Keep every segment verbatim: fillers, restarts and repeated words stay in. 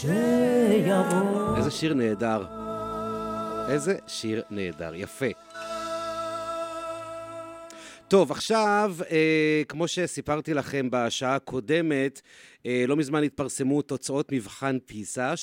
שיבוא. איזה שיר נהדר. איזה שיר נהדר. יפה. טוב, עכשיו, אה, כמו שסיפרתי לכם בשעה הקודמת, אה, לא מזמן התפרסמו תוצאות מבחן פיסה,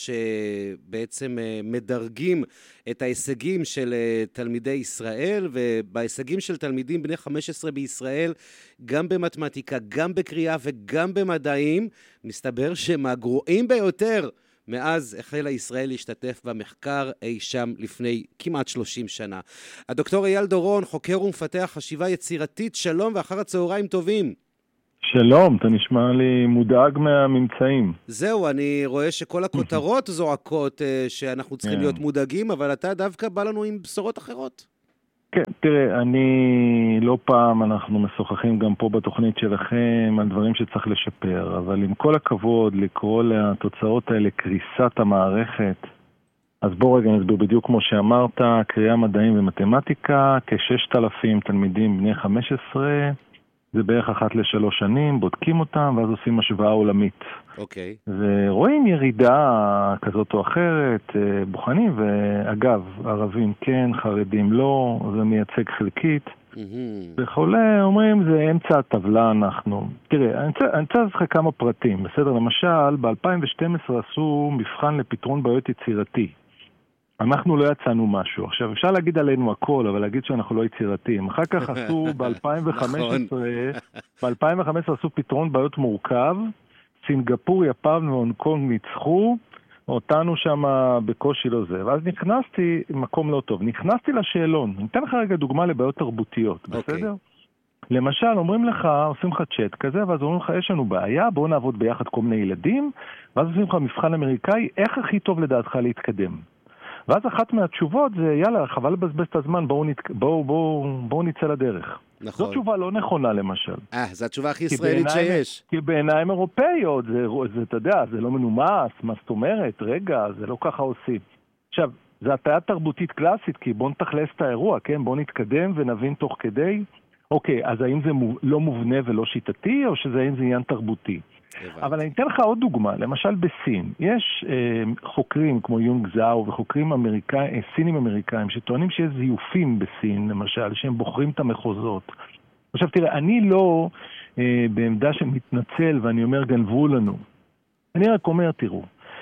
שבעצם אה, מדרגים את ההישגים של אה, תלמידי ישראל, ובהישגים של תלמידים בני חמש עשרה בישראל, גם במתמטיקה, גם בקריאה וגם במדעים, מסתבר שהם הגרועים ביותר, מאז החלה ישראל להשתתף במחקר אי שם לפני כמעט שלושים שנה. הדוקטור אייל דורון, חוקר ומפתח חשיבה יצירתית, שלום ואחר הצהריים טובים. שלום, אתה נשמע לי מודאג מהממצאים. זהו, אני רואה שכל הכותרות זועקות שאנחנו צריכים להיות מודאגים, אבל אתה דווקא בא לנו עם בשורות אחרות. כן, תראה, אני לא פעם אנחנו משוחחים גם פה בתוכנית שלכם על דברים שצריך לשפר, אבל עם כל הכבוד לקרוא לתוצאות האלה קריסת המערכת, אז בוא רגע נסביר בדיוק כמו שאמרת, קריאה מדעים ומתמטיקה, כ-ששת אלפים תלמידים בני חמש עשרה, זה בערך אחת לשלוש שנים, בודקים אותם ואז עושים השוואה עולמית. אוקיי. ורואים ירידה כזאת או אחרת, בוחנים, ואגב, ערבים כן, חרדים לא, זה מייצג חלקית. וכולי, אומרים, זה אמצע הטבלה אנחנו. תראה, אני רוצה לך כמה פרטים, בסדר? למשל, ב-אלפיים ושתים עשרה עשו מבחן לפתרון בעיות יצירתי. אנחנו לא יצאנו משהו. עכשיו, אפשר להגיד עלינו הכל, אבל להגיד שאנחנו לא יצירתיים. אחר כך עשו ב-אלפיים וחמש עשרה, ב-אלפיים וחמש עשרה עשו פתרון בעיות מורכב, סינגפור, יפן והונג קונג ניצחו, אותנו שם בקושי לא זה. ואז נכנסתי, מקום לא טוב, נכנסתי לשאלון. אני אתן לך רגע דוגמה לבעיות תרבותיות, בסדר? למשל, אומרים לך, עושים לך צ'אט כזה, ואז אומרים לך, יש לנו בעיה, בואו נעבוד ביחד כל מיני ילדים, ואז עושים לך מבחן אמריקאי, איך הכי טוב לדעתך להתקדם? ואז אחת מהתשובות זה, יאללה, חבל לבזבז את הזמן, בואו, נת... בואו, בואו, בואו נצא לדרך. נכון. זו תשובה לא נכונה למשל. אה, זו התשובה הכי ישראלית בעיניים, שיש. כי בעיניים אירופאיות, זה, זה, אתה יודע, זה לא מנומס, מה זאת אומרת, רגע, זה לא ככה עושים. עכשיו, זו הטעיה תרבותית קלאסית, כי בואו נתכלס את האירוע, כן? בואו נתקדם ונבין תוך כדי. אוקיי, אז האם זה מוב... לא מובנה ולא שיטתי, או שזה האם זה עניין תרבותי? הבנתי. אבל אני אתן לך עוד דוגמה, למשל בסין, יש אה, חוקרים כמו יונג זאו וחוקרים אמריקאים, אה, סינים אמריקאים שטוענים שיש זיופים בסין, למשל, שהם בוחרים את המחוזות. עכשיו תראה, אני לא אה, בעמדה שמתנצל ואני אומר גנבו לנו. אני רק אומר, תראו,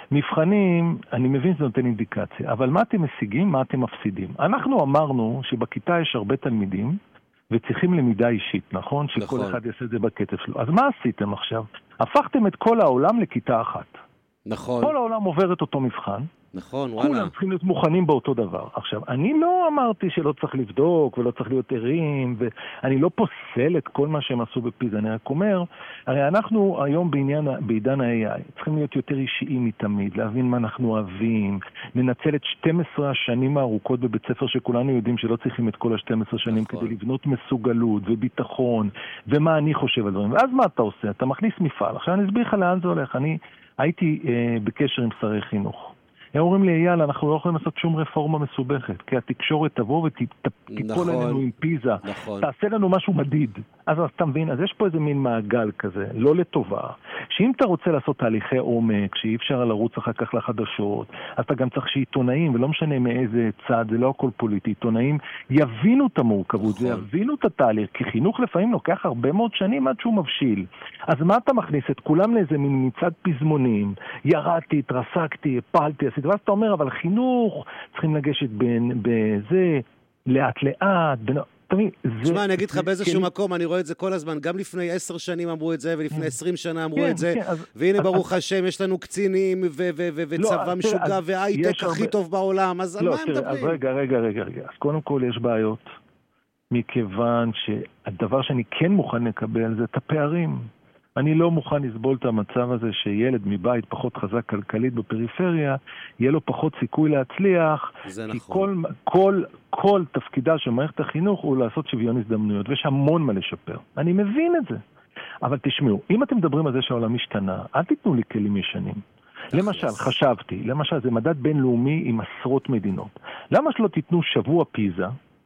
מבחנים, אני מבין שזה נותן אינדיקציה, אבל מה אתם משיגים, מה אתם מפסידים? אנחנו אמרנו שבכיתה יש הרבה תלמידים, וצריכים למידה אישית, נכון? שכל נכון. אחד יעשה את זה בקצב שלו. אז מה עשיתם עכשיו? הפכתם את כל העולם לכיתה אחת. נכון. כל העולם עובר את אותו מבחן. נכון, וואלה. כולם צריכים להיות מוכנים באותו דבר. עכשיו, אני לא אמרתי שלא צריך לבדוק ולא צריך להיות ערים, ואני לא פוסל את כל מה שהם עשו בפיזה. אני רק אומר, הרי אנחנו היום בעניין, בעידן ה-איי איי, צריכים להיות יותר אישיים מתמיד, להבין מה אנחנו אוהבים, לנצל את שתים עשרה השנים הארוכות בבית ספר שכולנו יודעים שלא צריכים את כל ה-שתים עשרה שנים נכון. כדי לבנות מסוגלות וביטחון, ומה אני חושב על דברים. ואז מה אתה עושה? אתה מכניס מפעל. עכשיו אני אסביר לך לאן זה הולך. אני הייתי אה, בקשר עם שרי חינוך. הם אומרים לי, אייל, אנחנו לא יכולים לעשות שום רפורמה מסובכת, כי התקשורת תבוא ותיפול נכון, עלינו עם פיזה, נכון. תעשה לנו משהו מדיד. אז אתה מבין, אז יש פה איזה מין מעגל כזה, לא לטובה, שאם אתה רוצה לעשות תהליכי עומק, שאי אפשר לרוץ אחר כך לחדשות, אז אתה גם צריך שעיתונאים, ולא משנה מאיזה צד, זה לא הכל פוליטי, עיתונאים יבינו את המורכבות, נכון. ויבינו את התהליך, כי חינוך לפעמים לוקח הרבה מאוד שנים עד שהוא מבשיל. אז מה אתה מכניס? את כולם לאיזה מין מצד פזמונים, ירדתי, התרסקתי, הפלתי, עשיתי, ואז אתה אומר, אבל חינוך, צריכים לגשת בין, בזה, לאט לאט, בין... תשמע, אני אגיד לך באיזשהו מקום, אני רואה את זה כל הזמן, גם לפני עשר שנים אמרו את זה, ולפני עשרים שנה אמרו את זה, והנה ברוך השם, יש לנו קצינים וצבא משוגע והייטק הכי טוב בעולם, אז על מה הם מדברים? אז רגע, רגע, רגע, רגע, אז קודם כל יש בעיות, מכיוון שהדבר שאני כן מוכן לקבל זה את הפערים. אני לא מוכן לסבול את המצב הזה שילד מבית פחות חזק כלכלית בפריפריה, יהיה לו פחות סיכוי להצליח, זה כי נכון. כל, כל, כל תפקידה של מערכת החינוך הוא לעשות שוויון הזדמנויות, ויש המון מה לשפר. אני מבין את זה. אבל תשמעו, אם אתם מדברים על זה שהעולם משתנה, אל תיתנו לי כלים ישנים. למשל, חשבתי, למשל, זה מדד בינלאומי עם עשרות מדינות. למה שלא תיתנו שבוע פיזה,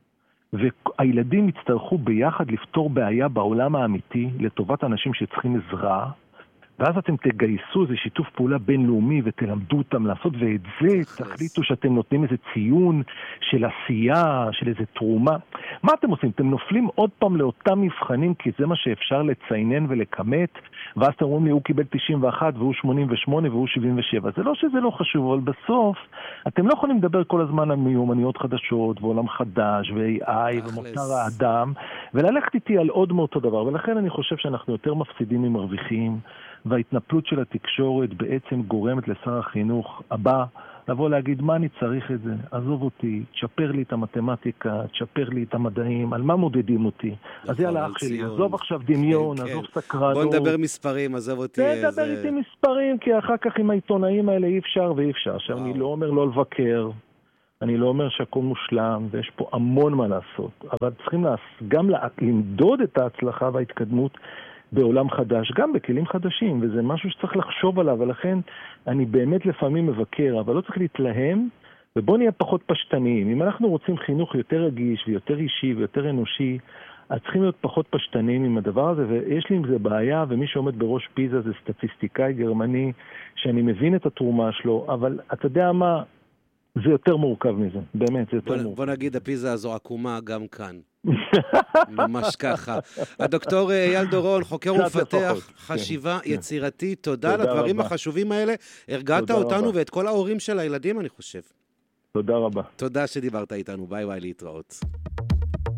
והילדים יצטרכו ביחד לפתור בעיה בעולם האמיתי לטובת אנשים שצריכים עזרה, ואז אתם תגייסו איזה שיתוף פעולה בינלאומי ותלמדו אותם לעשות, ואת זה תחליטו שאתם נותנים איזה ציון של עשייה, של איזה תרומה. מה אתם עושים? אתם נופלים עוד פעם לאותם מבחנים, כי זה מה שאפשר לציינן ולקמת, ואז אתם אומרים לי, הוא קיבל תשעים ואחת והוא שמונים ושמונה והוא שבעים ושבע. זה לא שזה לא חשוב, אבל בסוף אתם לא יכולים לדבר כל הזמן על מיומנויות חדשות ועולם חדש ו-איי איי ומותר האדם, וללכת איתי על עוד מאותו דבר. ולכן אני חושב שאנחנו יותר מפסידים ממרוויחים, וההתנפלות של התקשורת בעצם גורמת לשר החינוך הבא לבוא להגיד, מה אני צריך את זה? עזוב אותי, תשפר לי את המתמטיקה, תשפר לי את המדעים, על מה מודדים אותי? אז יאללה אח שלי, עזוב עכשיו דמיון, עזוב סקרנות. בוא נדבר מספרים, עזוב אותי. תדבר איתי מספרים, כי אחר כך עם העיתונאים האלה אי אפשר ואי אפשר. עכשיו אני לא אומר לא לבקר, אני לא אומר שהכל מושלם, ויש פה המון מה לעשות, אבל צריכים גם למדוד את ההצלחה וההתקדמות בעולם חדש, גם בכלים חדשים, וזה משהו שצריך לחשוב עליו, ולכן אני באמת לפעמים מבקר, אבל לא צריך להתלהם, ובוא נהיה פחות פשטניים. אם אנחנו רוצים חינוך יותר רגיש ויותר אישי ויותר אנושי, אז צריכים להיות פחות פשטניים עם הדבר הזה, ויש לי עם זה בעיה, ומי שעומד בראש פיזה זה סטטיסטיקאי גרמני, שאני מבין את התרומה שלו, אבל אתה יודע מה, זה יותר מורכב מזה, באמת, זה יותר בוא, מורכב. בוא נגיד, הפיזה הזו עקומה גם כאן. ממש ככה. הדוקטור אייל דורון, חוקר ומפתח חשיבה יצירתית, תודה על הדברים החשובים האלה. הרגעת אותנו ואת כל ההורים של הילדים, אני חושב. תודה רבה. תודה שדיברת איתנו, ביי ביי, להתראות.